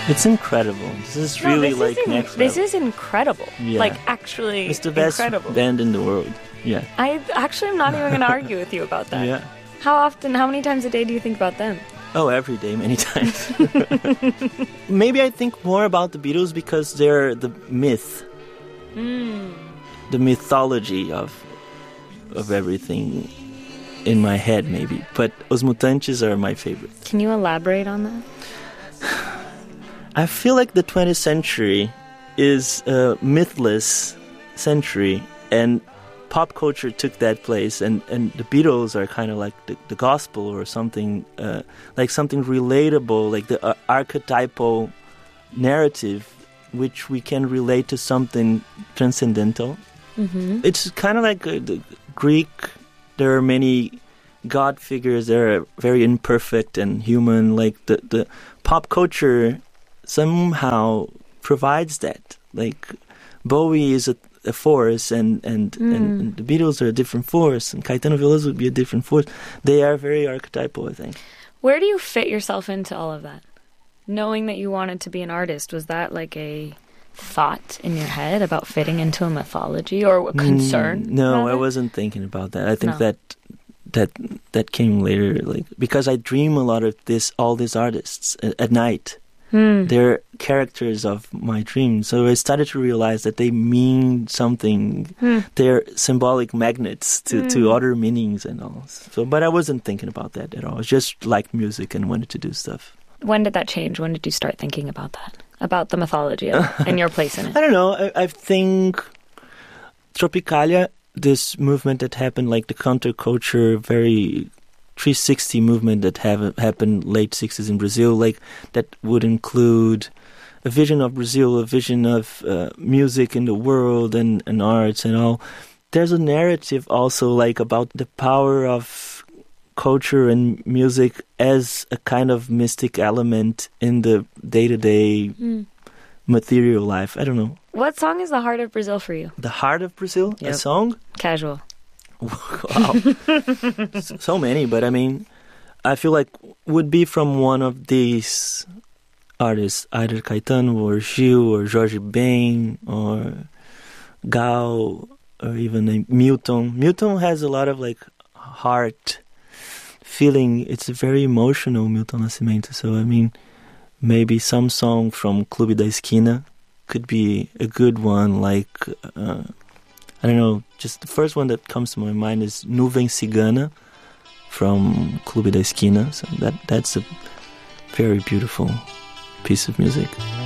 It's incredible. This is really next level. This is incredible. Yeah. Like, actually It's the best incredible. band in the world. Yeah. I actually am not even going to argue with you about that. Yeah. How many times a day do you think about them? Oh, every day, many times. Maybe I think more about the Beatles because they're the myth. The mythology of everything in my head, maybe. But Os Mutantes are my favorite. Can you elaborate on that? I feel like the 20th century is a mythless century, and pop culture took that place, and the Beatles are kind of like the gospel or something, like something relatable, like the archetypal narrative, which we can relate to something transcendental. Mm-hmm. It's kind of like the Greek. There are many God figures that are very imperfect and human. Like the pop culture somehow provides that. Like Bowie is a force, and the Beatles are a different force, and Caetano Veloso would be a different force. They are very archetypal, I think. Where do you fit yourself into all of that? Knowing that you wanted to be an artist, was that like a thought in your head about fitting into a mythology or a concern? No, rather? I wasn't thinking about that. I think that came later, like because I dream a lot of all these artists at night. They're characters of my dreams. So I started to realize that they mean something. They're symbolic magnets to other meanings and all. So, but I wasn't thinking about that at all. I just liked music and wanted to do stuff. When did that change? When did you start thinking about that? About the mythology and your place in it? I don't know. I think Tropicalia, this movement that happened, like the counterculture, very 360 movement that happened late 60s in Brazil, like that would include a vision of Brazil, a vision of music in the world and arts and all. There's a narrative also like about the power of culture and music as a kind of mystic element in the day-to-day material life. I don't know. What song is The Heart of Brazil for you? The Heart of Brazil? Yep. A song? Casual. Wow. So many, but I mean, I feel like would be from one of these artists, either Caetano or Gil or Jorge Ben or Gal or even Milton. Milton has a lot of like heart feeling. It's very emotional, Milton Nascimento. So I mean, maybe some song from Clube da Esquina could be a good one, like I don't know, just the first one that comes to my mind is Nuvem Cigana from Clube da Esquina. So that's a very beautiful piece of music.